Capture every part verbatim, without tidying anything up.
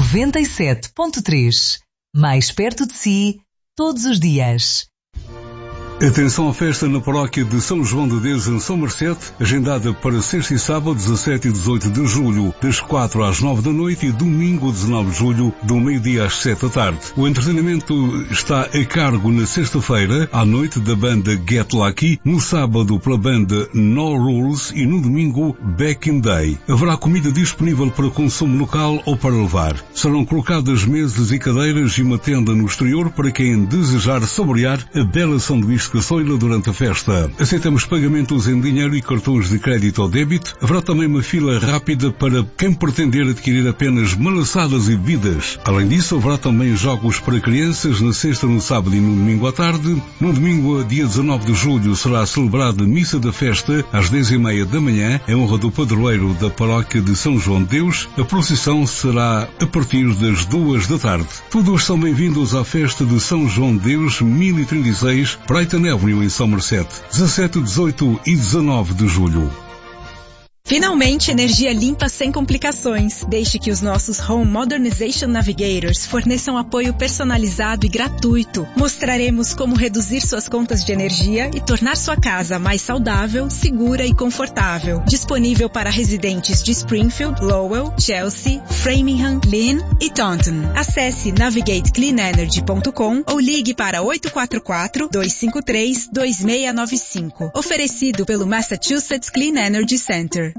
noventa e sete ponto três. Mais perto de si, todos os dias. Atenção à festa na paróquia de São João de Deus em Somerset, agendada para sexta e sábado, dezassete e dezoito de julho, das quatro às nove da noite e domingo, dezanove de julho, do meio-dia às sete da tarde. O entretenimento está a cargo na sexta-feira, à noite, da banda Get Lucky, no sábado pela banda No Rules e no domingo Back in Day. Haverá comida disponível para consumo local ou para levar. Serão colocadas mesas e cadeiras e uma tenda no exterior para quem desejar saborear a bela sanduíche caçoila durante a festa. Aceitamos pagamentos em dinheiro e cartões de crédito ou débito. Haverá também uma fila rápida para quem pretender adquirir apenas malaçadas e bebidas. Além disso, haverá também jogos para crianças na sexta, no sábado e no domingo à tarde. No domingo, dia dezanove de julho, será celebrada a missa da festa às dez e meia da manhã, em honra do padroeiro da paróquia de São João de Deus. A procissão será a partir das duas da tarde. Todos são bem-vindos à festa de São João de Deus mil e trinta e seis, Brighton Avenue em Somerset, dezassete, dezoito e dezanove de julho. Finalmente, energia limpa sem complicações. Deixe que os nossos Home Modernization Navigators forneçam apoio personalizado e gratuito. Mostraremos como reduzir suas contas de energia e tornar sua casa mais saudável, segura e confortável. Disponível para residentes de Springfield, Lowell, Chelsea, Framingham, Lynn e Taunton. Acesse navigate clean energy ponto com ou ligue para oito quatro quatro, dois cinco três, dois seis nove cinco. Oferecido pelo Massachusetts Clean Energy Center.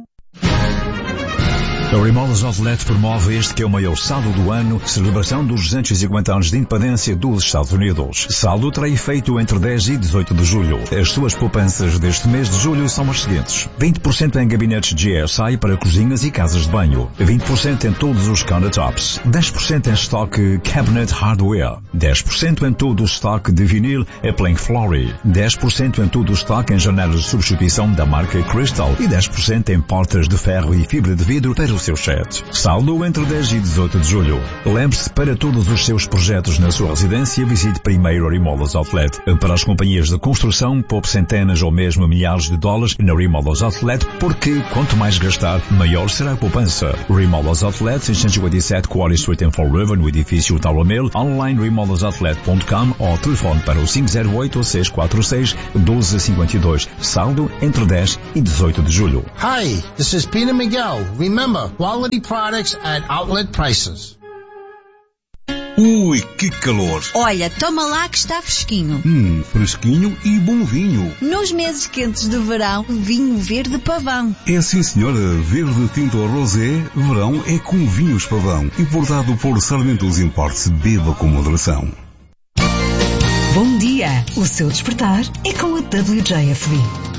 A Remodelas Outlet promove este que é o maior saldo do ano, celebração dos duzentos e cinquenta anos de independência dos Estados Unidos. Saldo terá efeito entre dez e dezoito de julho. As suas poupanças deste mês de julho são as seguintes: vinte por cento em gabinetes G S I para cozinhas e casas de banho, vinte por cento em todos os countertops, dez por cento em estoque Cabinet Hardware, dez por cento em todo o estoque de vinil e Plank Flory, dez por cento em todo o estoque em janelas de substituição da marca Crystal e dez por cento em portas de ferro e fibra de vidro para o seu chat. Saldo entre dez e dezoito de julho. Lembre-se, para todos os seus projetos na sua residência, visite primeiro a Remodelas Outlet. Para as companhias de construção, poupe centenas ou mesmo milhares de dólares na Remodelas Outlet, porque quanto mais gastar, maior será a poupança. Remodelas Outlet, seiscentos e cinquenta e sete Quarry Street em Fall River, no edifício Tower Mill, online remodelas outlet ponto com ou telefone para o cinco zero oito, seis quatro seis, um dois cinco dois. Saldo entre dez e dezoito de julho. Hi, this is Peter Miguel. Remember, quality products at outlet prices. Ui, que calor! Olha, toma lá que está fresquinho. Hum, fresquinho e bom vinho. Nos meses quentes de verão, vinho verde pavão. É sim, senhora. Verde tinto rosé, verão é com vinhos pavão. Importado por Sarmentos Imports. Beba com moderação. Bom dia! O seu despertar é com a W J F B.